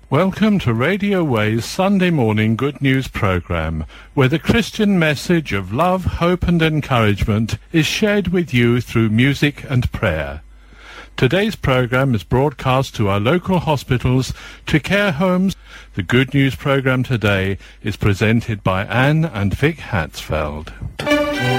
Welcome to Radio Way's Sunday morning Good News programme, where the Christian message of love, hope and encouragement is shared with you through music and prayer. Today's programme is broadcast to our local hospitals, to care homes. The Good News programme today is presented by Anne and Vic Hatzfeld.